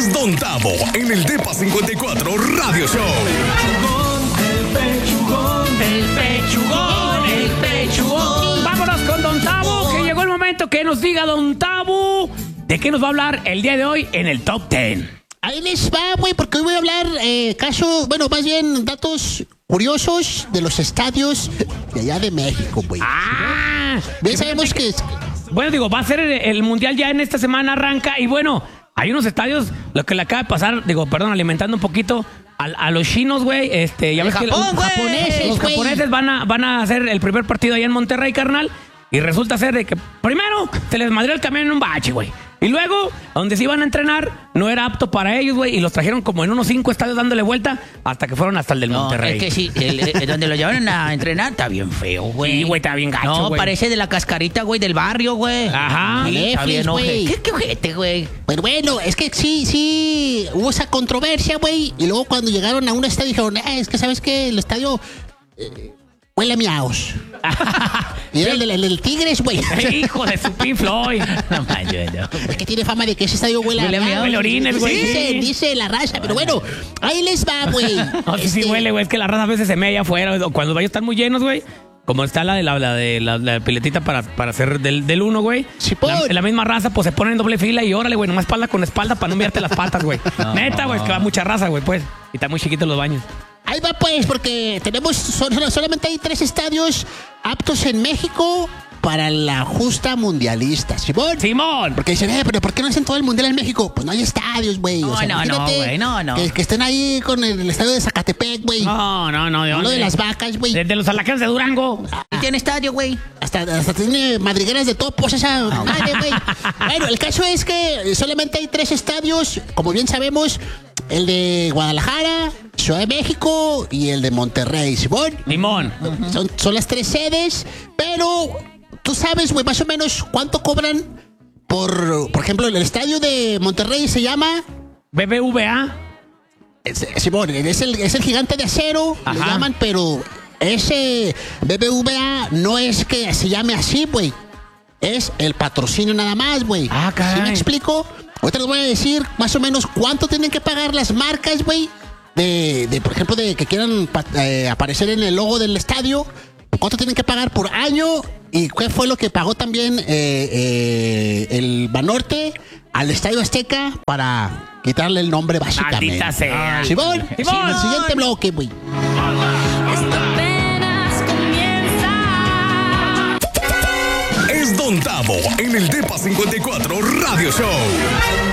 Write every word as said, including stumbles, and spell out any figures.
Es Don Tavo en el Depa cincuenta y cuatro Radio Show. El pechugón, el pechugón, el pechugón. Vámonos con Don Tavo, que llegó el momento que nos diga Don Tavo de qué nos va a hablar el día de hoy en el Top diez. Ahí les va, güey, porque hoy voy a hablar eh, caso, bueno, más bien datos curiosos de los estadios de allá de México, güey. Ah, bien sabemos que... Es... Bueno, digo, va a ser el, el Mundial ya en esta semana, arranca, y bueno, hay unos estadios, lo que le acaba de pasar, digo, perdón, alimentando un poquito a, a los chinos, güey, este, ya El ves que Japón, los güey. japoneses, los Güey. japoneses van a, van a hacer el primer partido allá en Monterrey, carnal, y resulta ser de que primero se les madrió el camión en un bache, güey. Y luego, donde se iban a entrenar, no era apto para ellos, güey, y los trajeron como en unos cinco estadios dándole vuelta hasta que fueron hasta el del No, Monterrey. es que sí, el, el- donde lo llevaron a entrenar está bien feo, güey. Sí, güey, está bien gacho, No, güey. parece de la cascarita, güey, del barrio, güey. Ajá. Sí, está Netflix, bien, güey. ojete. ¿Qué, qué ojete, güey? Pero bueno, es que sí, sí, hubo esa controversia, güey, y luego cuando llegaron a un estadio dijeron, eh, es que, ¿sabes qué? El estadio eh, huele a miaos. Y era el del, el del Tigres, güey. Hijo de su Pink Floyd. No manches, no. Es que tiene fama de que ese estadio huele a Huele a miaos. miaos. Huele a orines, güey. Dice, Sí. dice la raza, pero bueno, ahí les va, güey. No, sí, sí Este, huele, güey. Es que la raza a veces se mea allá afuera. O cuando los baños están muy llenos, güey. Como está la de la, la de la, la piletita para, para hacer del, del uno, güey. Sí, por- la, la misma raza, pues se ponen en doble fila y órale, güey. Nomás espalda con espalda para no enviarte las patas, güey. Neta, güey. Es que va mucha raza, güey, pues. Y están muy chiquitos los baños. Ahí va pues, porque tenemos, sol- solamente hay tres estadios aptos en México para la justa mundialista, ¿Simón? ¡Simón! Porque dicen, eh, pero ¿por qué no hacen todo el mundial en México? Pues no hay estadios, güey. No, no, no, imagínate güey, no, no. Que, que estén ahí con el, el estadio de Zacatepec, güey. No, no, no. ¿De Lo dónde? de las vacas, güey. De, de los alacanes de Durango. ¿Y tiene estadio, güey? Hasta, hasta tiene madrigueras de topos esa madre, güey. Bueno, el caso es que solamente hay tres estadios, como bien sabemos, el de Guadalajara, Ciudad de México y el de Monterrey, ¿Simón? Limón. Son, son las tres sedes, pero tú sabes, güey, más o menos cuánto cobran por, por ejemplo, el estadio de Monterrey se llama, B B V A. es, Simón, es el, es el gigante de acero, le Ajá. llaman, pero ese B B V A no es que se llame así, güey. Es el patrocinio nada más, güey. Ah, caray. ¿Sí me explico? Ahorita les voy a decir más o menos cuánto tienen que pagar las marcas, güey, de, de, por ejemplo, de que quieran pa- eh, aparecer en el logo del estadio. ¿Cuánto tienen que pagar por año? ¿Y qué fue lo que pagó también eh, eh, el Banorte al Estadio Azteca para quitarle el nombre básicamente? Maldita sea. Simón, Simón. sí, el siguiente bloque, güey. Esto apenas comienza. Es Don Tavo en el Depa cincuenta y cuatro Radio Show.